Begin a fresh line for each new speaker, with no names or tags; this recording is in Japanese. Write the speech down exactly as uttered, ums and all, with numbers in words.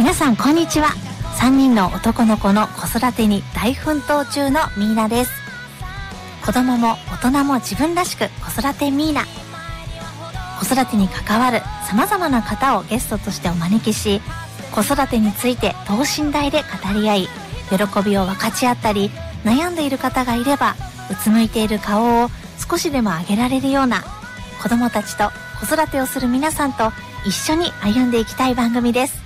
皆さんこんにちは。さんにんの男の子の子育てに大奮闘中のミーナです。子供も大人も自分らしく子育てミーナ。子育てに関わる様々な方をゲストとしてお招きし、子育てについて等身大で語り合い、喜びを分かち合ったり、悩んでいる方がいればうつむいている顔を少しでも上げられるような、子供たちと子育てをする皆さんと一緒に歩んでいきたい番組です。